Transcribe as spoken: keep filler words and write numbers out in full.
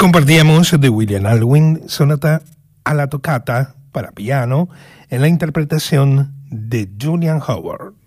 compartíamos de William Alwyn, sonata a la toccata para piano, en la interpretación de Julian Howard.